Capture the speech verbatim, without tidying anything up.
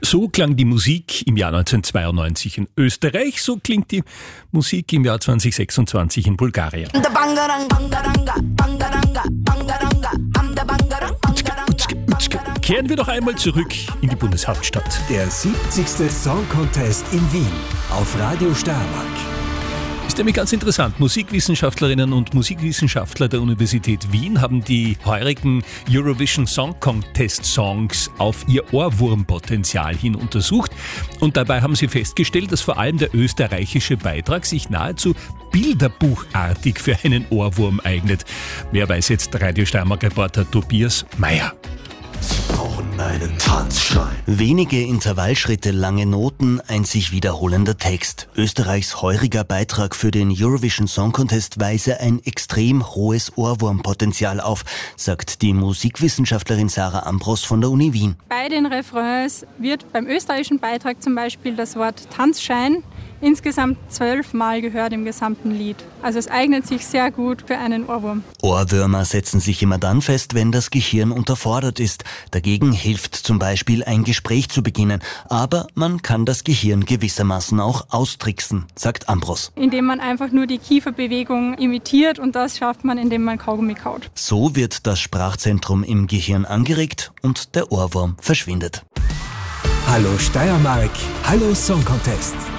So klang die Musik im Jahr neunzehnhundertzweiundneunzig in Österreich, so klingt die Musik im Jahr zweitausendsechsundzwanzig in Bulgarien. Kehren wir doch einmal zurück in die Bundeshauptstadt. Der siebzigste Song Contest in Wien auf Radio Steiermark. Ist nämlich ganz interessant. Musikwissenschaftlerinnen und Musikwissenschaftler der Universität Wien haben die heurigen Eurovision Song Contest Songs auf ihr Ohrwurmpotenzial hin untersucht. Und dabei haben sie festgestellt, dass vor allem der österreichische Beitrag sich nahezu bilderbuchartig für einen Ohrwurm eignet. Mehr weiß jetzt Radio Steiermark-Reporter Tobias Meyer. Sie brauchen einen Tanzschein. Wenige Intervallschritte, lange Noten, ein sich wiederholender Text. Österreichs heuriger Beitrag für den Eurovision Song Contest weise ein extrem hohes Ohrwurmpotenzial auf, sagt die Musikwissenschaftlerin Sarah Ambros von der Uni Wien. Bei den Refrains wird beim österreichischen Beitrag zum Beispiel das Wort Tanzschein insgesamt zwölfmal gehört im gesamten Lied. Also es eignet sich sehr gut für einen Ohrwurm. Ohrwürmer setzen sich immer dann fest, wenn das Gehirn unterfordert ist. Dagegen hilft zum Beispiel ein Gespräch zu beginnen. Aber man kann das Gehirn gewissermaßen auch austricksen, sagt Ambros. Indem man einfach nur die Kieferbewegung imitiert, und das schafft man, indem man Kaugummi kaut. So wird das Sprachzentrum im Gehirn angeregt und der Ohrwurm verschwindet. Hallo Steiermark, hallo Song Contest.